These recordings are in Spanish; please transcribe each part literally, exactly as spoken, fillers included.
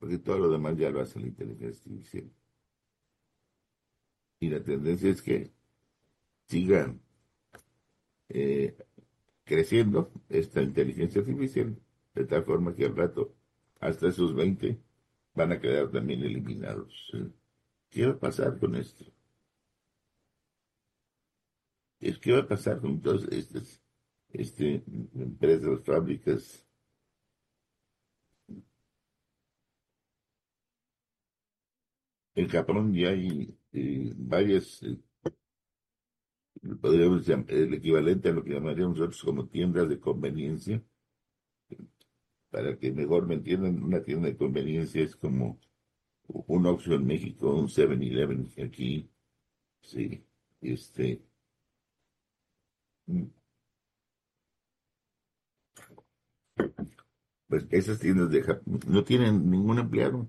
porque todo lo demás ya lo hace la inteligencia artificial. Y la tendencia es que siga eh, creciendo esta inteligencia artificial, de tal forma que al rato, hasta esos veinte van a quedar también eliminados. ¿Sí? ¿Qué va a pasar con esto? Es ¿Qué va a pasar con todas estas este, empresas, fábricas? En Japón ya hay eh, varias, eh, podríamos llamar, el equivalente a lo que llamaríamos nosotros como tiendas de conveniencia. Para que mejor me entiendan, una tienda de conveniencia es como un Oxxo en México, un Seven-Eleven aquí, sí, este, mm, pues esas tiendas de Japón no tienen ningún empleado,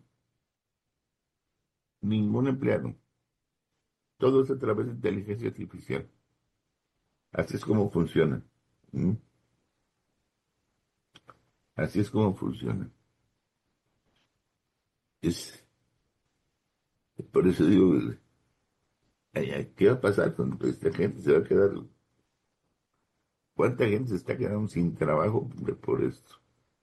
ningún empleado, todo es a través de inteligencia artificial, así es como funciona, ¿m? Así es como funciona. Es, por eso digo, ay, ay, ¿qué va a pasar con esta gente? ¿Se va a quedar? ¿Cuánta gente se está quedando sin trabajo por por esto?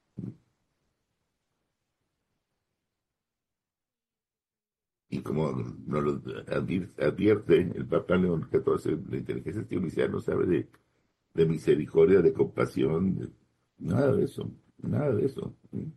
Y como nos lo advier- advierte el Papa León catorce, la inteligencia artificial no sabe de, de misericordia, de compasión, de- nada de eso, nada de eso.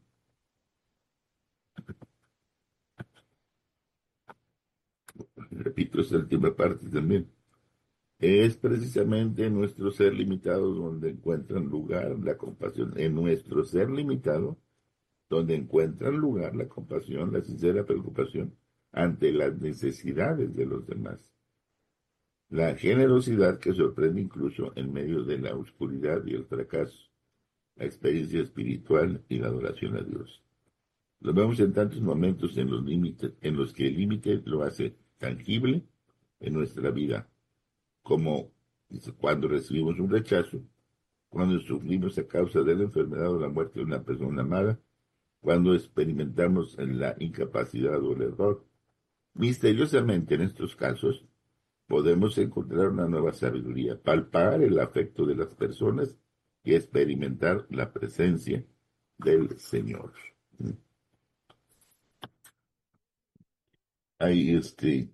Repito, esta última parte también. Es precisamente en nuestro ser limitado donde encuentran lugar la compasión, en nuestro ser limitado donde encuentran lugar la compasión, la sincera preocupación ante las necesidades de los demás. La generosidad que sorprende incluso en medio de la oscuridad y el fracaso, la experiencia espiritual y la adoración a Dios. Lo vemos en tantos momentos en los límites, en los que el límite lo hace tangible en nuestra vida, como cuando recibimos un rechazo, cuando sufrimos a causa de la enfermedad o la muerte de una persona amada, cuando experimentamos la incapacidad o el error. Misteriosamente en estos casos, podemos encontrar una nueva sabiduría, palpar el afecto de las personas y experimentar la presencia del Señor. Hay este,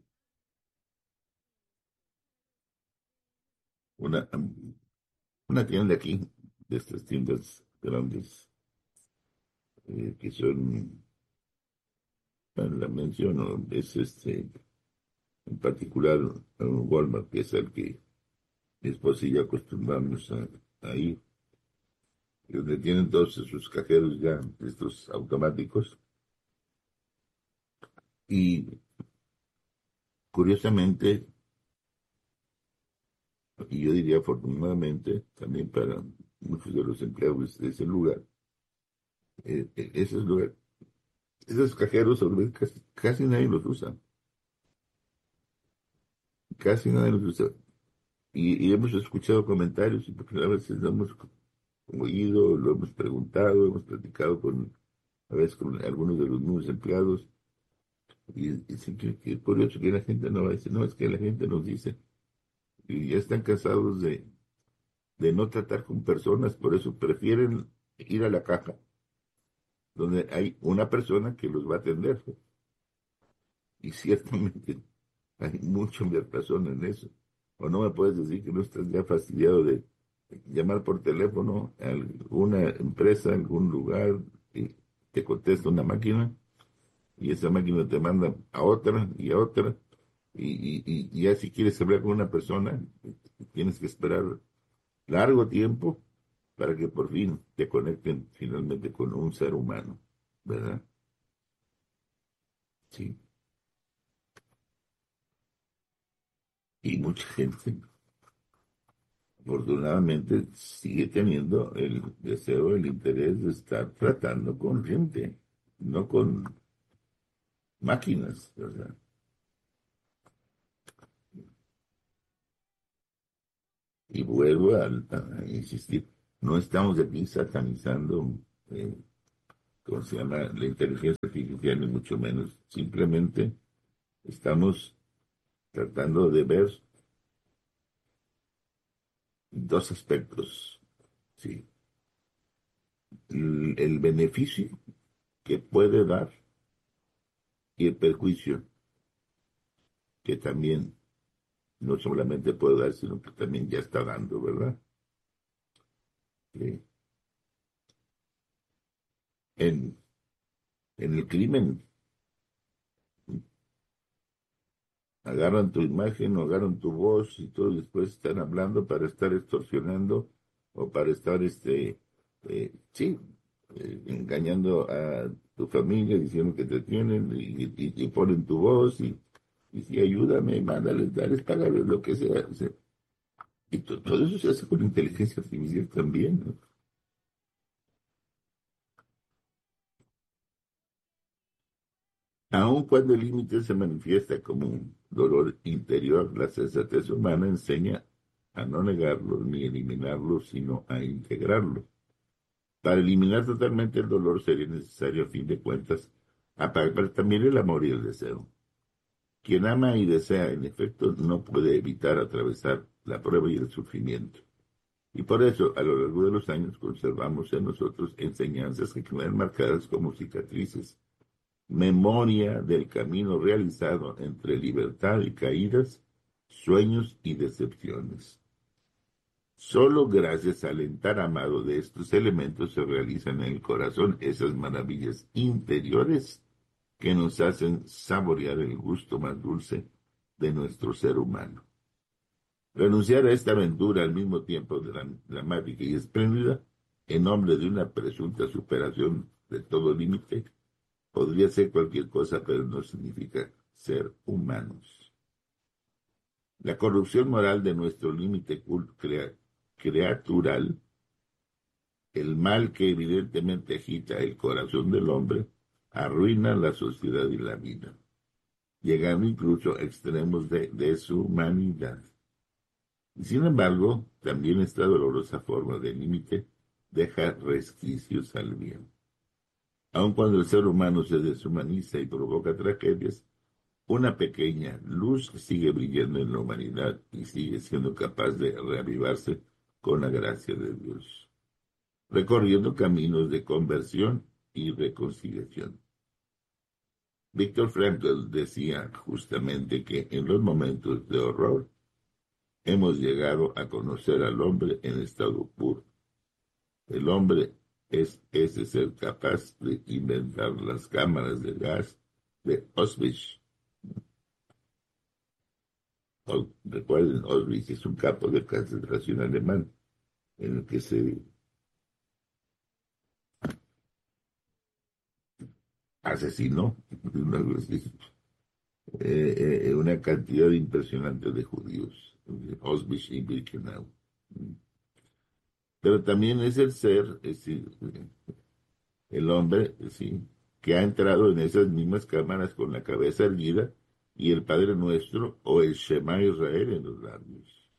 una, una tienda aquí, de estas tiendas grandes, eh, que son, bueno, la menciono, es este, en particular un Walmart, que es el que mi esposa y yo acostumbramos a, a ir, donde tienen todos sus cajeros ya, estos automáticos, y curiosamente, y yo diría afortunadamente, también para muchos de los empleados de ese lugar, eh, eh, esos lugares, esos cajeros sobre- casi, casi nadie los usa, casi nadie los usa. Y, y hemos escuchado comentarios y porque a veces lo hemos oído, lo hemos preguntado, hemos platicado con, a veces con algunos de los nuevos empleados, y dicen que, que es curioso que la gente no va a decir, no, es que la gente nos dice, y ya están cansados de, de no tratar con personas, por eso prefieren ir a la caja donde hay una persona que los va a atender. Y ciertamente hay mucho de razón en eso. O no me puedes decir que no estás ya fastidiado de llamar por teléfono a alguna empresa, a algún lugar, y te contesta una máquina, y esa máquina te manda a otra y a otra, y, y, y y ya si quieres hablar con una persona, tienes que esperar largo tiempo para que por fin te conecten finalmente con un ser humano, ¿verdad? Sí. Y mucha gente, afortunadamente, sigue teniendo el deseo, el interés de estar tratando con gente, no con máquinas, ¿verdad? Y vuelvo a, a insistir, no estamos aquí satanizando eh, ¿cómo se llama? La inteligencia artificial, ni mucho menos. Simplemente estamos tratando de ver dos aspectos, ¿sí? El, el beneficio que puede dar y el perjuicio que también no solamente puede dar, sino que también ya está dando, ¿verdad? Sí. En, en el crimen, agarran tu imagen o agarran tu voz y todo, y después están hablando para estar extorsionando o para estar, este, eh, sí, eh, engañando a tu familia, diciendo que te tienen y, y- y ponen tu voz y, y sí, ayúdame, mándales, dales, págales, lo que sea. O sea, y to- todo eso se hace con inteligencia artificial también, ¿no? Aun cuando el límite se manifiesta como un dolor interior, la sensatez humana enseña a no negarlo ni eliminarlo, sino a integrarlo. Para eliminar totalmente el dolor sería necesario, a fin de cuentas, apagar también el amor y el deseo. Quien ama y desea, en efecto, no puede evitar atravesar la prueba y el sufrimiento. Y por eso, a lo largo de los años, conservamos en nosotros enseñanzas que quedan marcadas como cicatrices, memoria del camino realizado entre libertad y caídas, sueños y decepciones. Solo gracias al entaramado de estos elementos se realizan en el corazón esas maravillas interiores que nos hacen saborear el gusto más dulce de nuestro ser humano. Renunciar a esta aventura al mismo tiempo dramática y espléndida, en nombre de una presunta superación de todo límite, podría ser cualquier cosa, pero no significa ser humanos. La corrupción moral de nuestro límite crea creatural, el mal que evidentemente agita el corazón del hombre, arruina la sociedad y la vida, llegando incluso a extremos de deshumanidad. Y sin embargo, también esta dolorosa forma de límite deja resquicios al bien. Aun cuando el ser humano se deshumaniza y provoca tragedias, una pequeña luz sigue brillando en la humanidad y sigue siendo capaz de reavivarse con la gracia de Dios, recorriendo caminos de conversión y reconciliación. Víctor Frankl decía justamente que en los momentos de horror hemos llegado a conocer al hombre en estado puro. El hombre es ese ser capaz de inventar las cámaras de gas de Auschwitz. O- Recuerden, Auschwitz es un campo de concentración alemán en el que se asesinó una, eh, eh, una cantidad impresionante de judíos, Auschwitz y Birkenau. Pero también es el ser, es decir, el hombre, sí, que ha entrado en esas mismas cámaras con la cabeza erguida y el Padre Nuestro o el Shema Israel en los labios.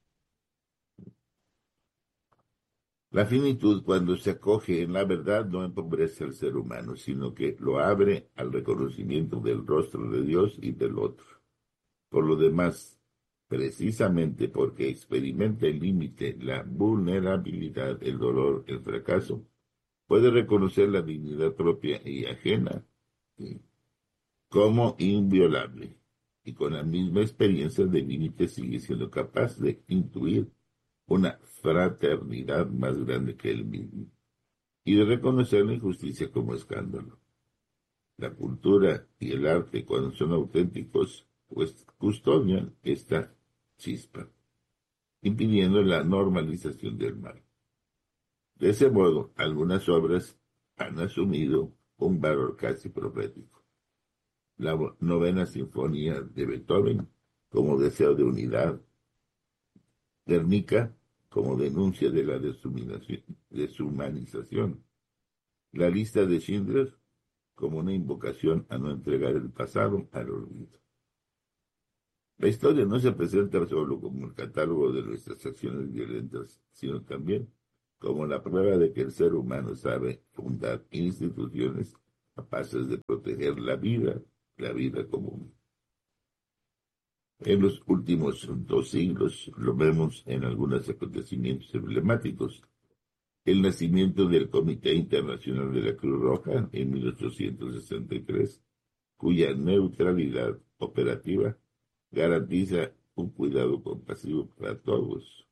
La finitud, cuando se acoge en la verdad, no empobrece al ser humano, sino que lo abre al reconocimiento del rostro de Dios y del otro. Por lo demás, precisamente porque experimenta el límite, la vulnerabilidad, el dolor, el fracaso, puede reconocer la dignidad propia y ajena, ¿sí?, como inviolable, y con la misma experiencia de límite sigue siendo capaz de intuir una fraternidad más grande que él mismo, y de reconocer la injusticia como escándalo. La cultura y el arte, cuando son auténticos, pues custodian esta chispa, impidiendo la normalización del mal. De ese modo, algunas obras han asumido un valor casi profético. La novena sinfonía de Beethoven como deseo de unidad, Guernica como denuncia de la deshumanización, la lista de Schindler como una invocación a no entregar el pasado al olvido. La historia no se presenta solo como el catálogo de nuestras acciones violentas, sino también como la prueba de que el ser humano sabe fundar instituciones capaces de proteger la vida, la vida común. En los últimos dos siglos lo vemos en algunos acontecimientos emblemáticos. El nacimiento del Comité Internacional de la Cruz Roja en mil ochocientos sesenta y tres, cuya neutralidad operativa garantiza un cuidado compasivo para todos.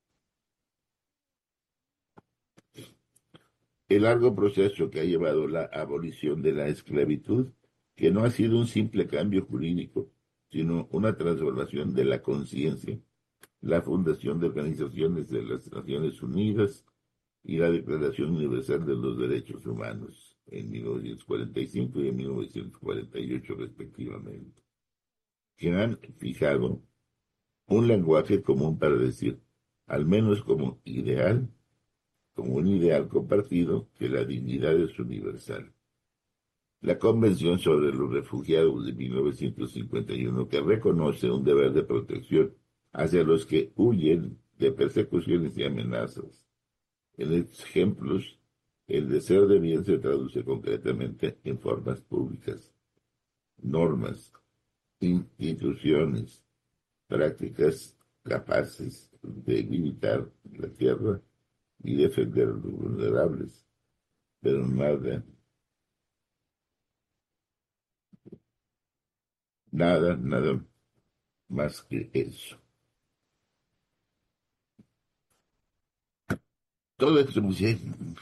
El largo proceso que ha llevado la abolición de la esclavitud, que no ha sido un simple cambio jurídico, sino una transformación de la conciencia, la fundación de organizaciones de las Naciones Unidas y la Declaración Universal de los Derechos Humanos en mil novecientos cuarenta y cinco y en mil novecientos cuarenta y ocho respectivamente, que han fijado un lenguaje común para decir, al menos como ideal, como un ideal compartido, que la dignidad es universal. La Convención sobre los Refugiados de mil novecientos cincuenta y uno, que reconoce un deber de protección hacia los que huyen de persecuciones y amenazas. En ejemplos, el desear de bien se traduce concretamente en formas públicas, normas, instituciones, prácticas capaces de limitar la tierra y defender a los vulnerables, pero nada, nada, nada más que eso. Todo esto pues,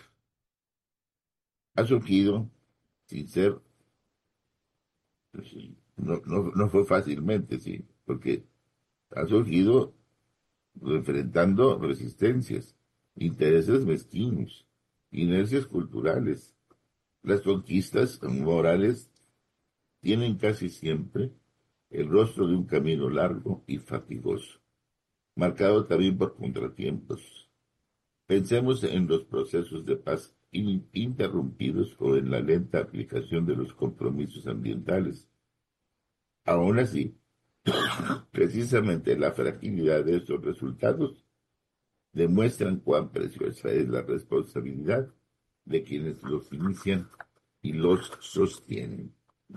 ha surgido sin ser, pues, no, no, no fue fácilmente, sí, porque ha surgido enfrentando resistencias, intereses mezquinos, inercias culturales. Las conquistas morales tienen casi siempre el rostro de un camino largo y fatigoso, marcado también por contratiempos. Pensemos en los procesos de paz ininterrumpidos o en la lenta aplicación de los compromisos ambientales. Aún así, precisamente la fragilidad de estos resultados demuestran cuán preciosa es la responsabilidad de quienes los inician y los sostienen.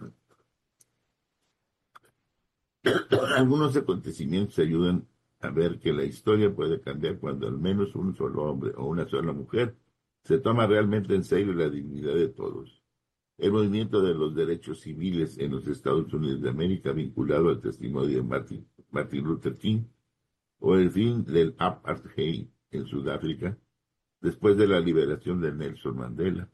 Algunos acontecimientos ayudan a ver que la historia puede cambiar cuando al menos un solo hombre o una sola mujer se toma realmente en serio la dignidad de todos. El movimiento de los derechos civiles en los Estados Unidos de América, vinculado al testimonio de Martin, Martin Luther King, o el fin del apartheid en Sudáfrica, después de la liberación de Nelson Mandela,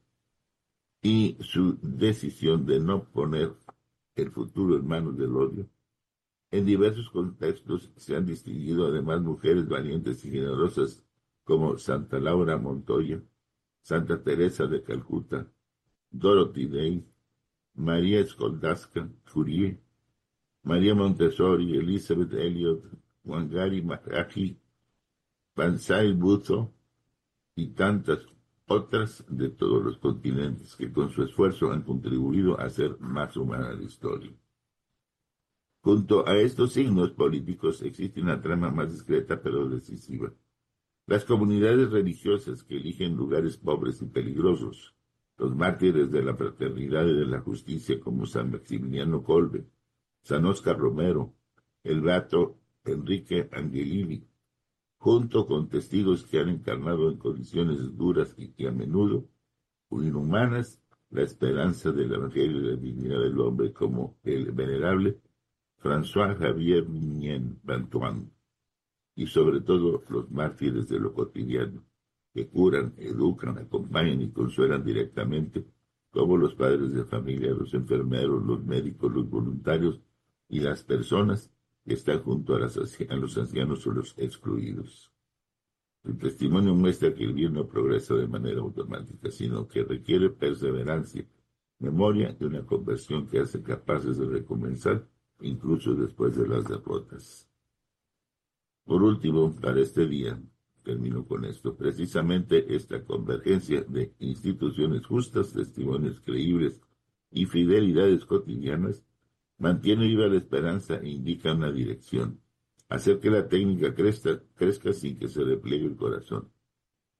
y su decisión de no poner el futuro en manos del odio. En diversos contextos se han distinguido además mujeres valientes y generosas como Santa Laura Montoya, Santa Teresa de Calcuta, Dorothy Day, María Sklodowska Curie, María Montessori, Elizabeth Elliot, Wangari Maathai, Banzai Bhutto y tantas otras de todos los continentes que con su esfuerzo han contribuido a hacer más humana la historia. Junto a estos signos políticos existe una trama más discreta pero decisiva. Las comunidades religiosas que eligen lugares pobres y peligrosos, los mártires de la fraternidad y de la justicia como San Maximiliano Kolbe, San Óscar Romero, el beato Enrique Angelini, junto con testigos que han encarnado en condiciones duras y, y a menudo inhumanas la esperanza del Evangelio de la dignidad del hombre, como el venerable François Xavier Mignon Bantuan, y sobre todo los mártires de lo cotidiano, que curan, educan, acompañan y consuelan directamente, como los padres de familia, los enfermeros, los médicos, los voluntarios y las personas que están junto a, las, a los ancianos o los excluidos. El testimonio muestra que el bien no progresa de manera automática, sino que requiere perseverancia, memoria y una conversión que hace capaces de recomenzar incluso después de las derrotas. Por último, para este día, termino con esto, precisamente esta convergencia de instituciones justas, testimonios creíbles y fidelidades cotidianas mantiene viva la esperanza e indica una dirección, hacer que la técnica crezca, crezca sin que se repliegue el corazón.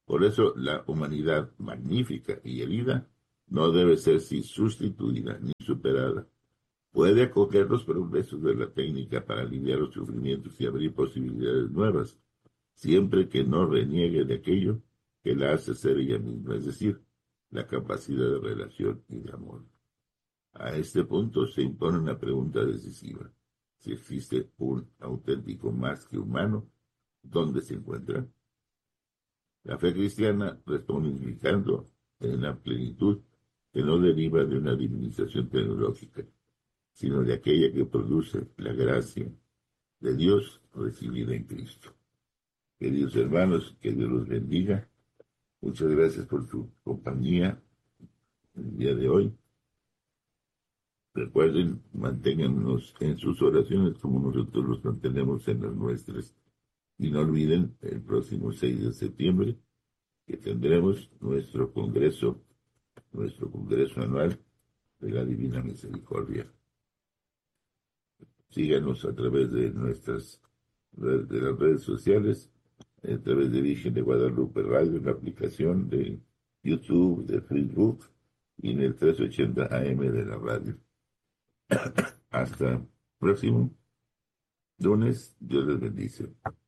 Por eso la humanidad magnífica y herida no debe ser si sustituida ni superada. Puede acoger los progresos de la técnica para aliviar los sufrimientos y abrir posibilidades nuevas, siempre que no reniegue de aquello que la hace ser ella misma, es decir, la capacidad de relación y de amor. A este punto se impone una pregunta decisiva. Si existe un auténtico más que humano, ¿dónde se encuentra? La fe cristiana responde indicando en la plenitud que no deriva de una divinización tecnológica, sino de aquella que produce la gracia de Dios recibida en Cristo. Queridos hermanos, que Dios los bendiga. Muchas gracias por su compañía el día de hoy. Recuerden, manténgannos en sus oraciones como nosotros los mantenemos en las nuestras. Y no olviden, el próximo seis de septiembre, que tendremos nuestro congreso, nuestro congreso anual de la Divina Misericordia. Síganos a través de nuestras de las redes sociales, a través de Virgen de Guadalupe Radio, en la aplicación de YouTube, de Facebook y en el trescientos ochenta A M de la radio. Hasta el próximo lunes. Dios les bendice.